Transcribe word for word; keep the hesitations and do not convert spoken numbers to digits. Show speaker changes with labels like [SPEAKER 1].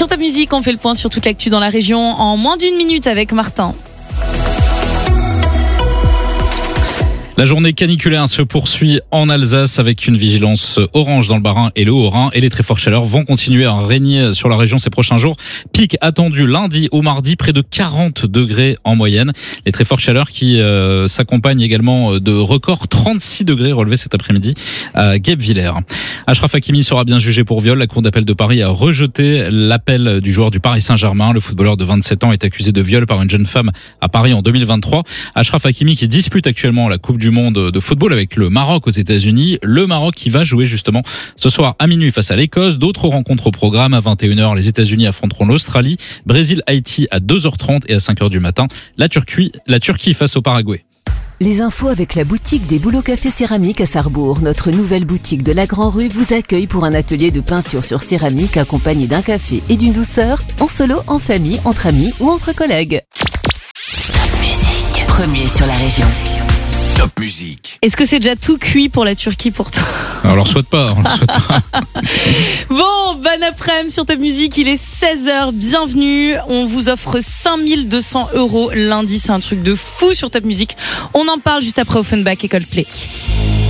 [SPEAKER 1] Sur Top Musique, on fait le point sur toute l'actu dans la région en moins d'une minute avec Martin.
[SPEAKER 2] La journée caniculaire se poursuit en Alsace avec une vigilance orange dans le Bas-Rhin et le Haut-Rhin, et les très fortes chaleurs vont continuer à régner sur la région ces prochains jours. Pic attendu lundi au mardi, près de quarante degrés en moyenne. Les très fortes chaleurs qui euh, s'accompagnent également de records trente-six degrés relevés cet après-midi à Guebwiller. Achraf Hakimi sera bien jugé pour viol. La Cour d'appel de Paris a rejeté l'appel du joueur du Paris Saint-Germain. Le footballeur de vingt-sept ans est accusé de viol par une jeune femme à Paris en deux mille vingt-trois. Achraf Hakimi qui dispute actuellement la Coupe du monde de football avec le Maroc aux États-Unis. Le Maroc qui va jouer justement ce soir à minuit face à l'Écosse. D'autres rencontres au programme. À vingt et une heures, les États-Unis affronteront l'Australie. Brésil-Haïti à deux heures trente et à cinq heures du matin, la Turquie, la Turquie face au Paraguay.
[SPEAKER 3] Les infos avec la boutique des Boulots Café Céramique à Sarrebourg. Notre nouvelle boutique de la Grand Rue vous accueille pour un atelier de peinture sur céramique accompagné d'un café et d'une douceur, en solo, en famille, entre amis ou entre collègues.
[SPEAKER 4] Top Musique, premier sur la région. Top Musique.
[SPEAKER 1] Est-ce que c'est déjà tout cuit pour la Turquie pour toi ?
[SPEAKER 2] On leur souhaite pas, on leur souhaite pas.
[SPEAKER 1] Bon, bon après-midi sur Top Musique, il est seize heures, bienvenue. On vous offre cinq mille deux cents euros lundi, c'est un truc de fou sur Top Musique. On en parle juste après Offenbach et Coldplay.